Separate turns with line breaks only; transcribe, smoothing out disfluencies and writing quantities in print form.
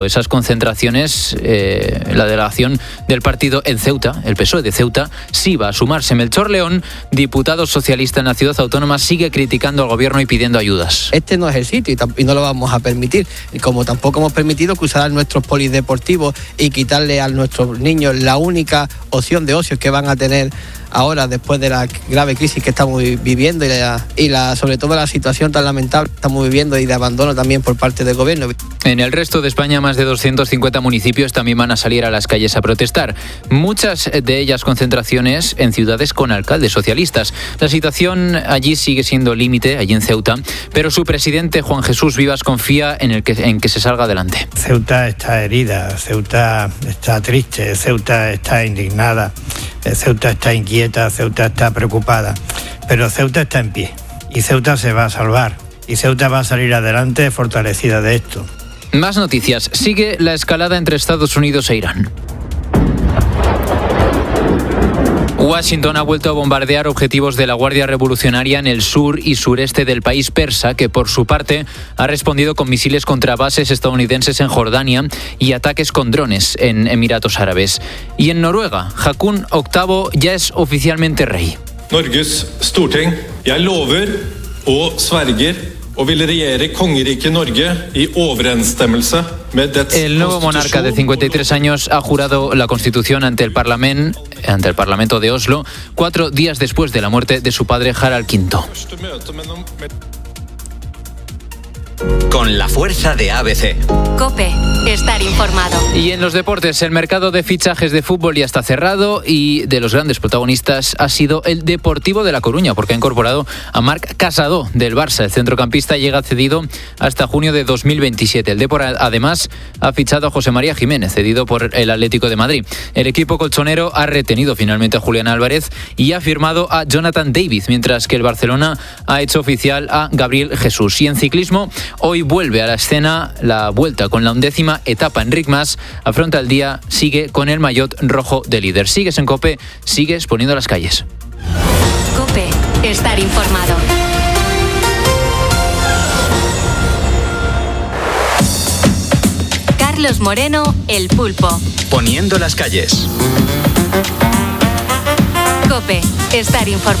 Esas concentraciones, la delegación del partido en Ceuta, el PSOE de Ceuta, sí va a sumarse. Melchor León, diputado socialista en la ciudad autónoma, sigue criticando al gobierno y pidiendo ayudas.
Este no es el sitio y no lo vamos a permitir. Y como tampoco hemos permitido que usaran nuestros polideportivos y quitarle a nuestros niños la única opción de ocio que van a tener ahora después de la grave crisis que estamos viviendo y sobre todo la situación tan lamentable que estamos viviendo y de abandono también por parte del gobierno.
En el resto de España, más de 250 municipios también van a salir a las calles a protestar. Muchas de ellas concentraciones en ciudades con alcaldes socialistas. La situación allí sigue siendo límite, allí en Ceuta, pero su presidente Juan Jesús Vivas confía en que se salga adelante.
Ceuta está herida, Ceuta está triste, Ceuta está indignada, Ceuta está inquieta, Ceuta está preocupada, pero Ceuta está en pie y Ceuta se va a salvar y Ceuta va a salir adelante fortalecida de esto.
Más noticias. Sigue la escalada entre Estados Unidos e Irán. Washington ha vuelto a bombardear objetivos de la Guardia Revolucionaria en el sur y sureste del país persa, que por su parte ha respondido con misiles contra bases estadounidenses en Jordania y ataques con drones en Emiratos Árabes. Y en Noruega, Haakon VIII ya es oficialmente rey.
Norges Storting, jeg lover og sverger og vil regjere kongeriket Norge i overensstemmelse med dets
El nuevo monarca de 53 años ha jurado la Constitución ante el Parlamento de Oslo 4 días después de la muerte de su padre Harald V.
Con la fuerza de ABC.
COPE. Estar informado.
Y en los deportes, el mercado de fichajes de fútbol ya está cerrado y de los grandes protagonistas ha sido el Deportivo de La Coruña, porque ha incorporado a Marc Casado del Barça. El centrocampista llega cedido hasta junio de 2027. El Depor además ha fichado a José María Jiménez, cedido por el Atlético de Madrid. El equipo colchonero ha retenido finalmente a Julián Álvarez y ha firmado a Jonathan David, mientras que el Barcelona ha hecho oficial a Gabriel Jesús. Y en ciclismo, hoy vuelve a la escena la Vuelta con la 11ª etapa. Enric Mas afronta el día, sigue con el maillot rojo de líder. Sigues en COPE, sigues poniendo las calles.
COPE. Estar informado. Carlos Moreno, El Pulpo.
Poniendo las calles.
COPE. Estar informado.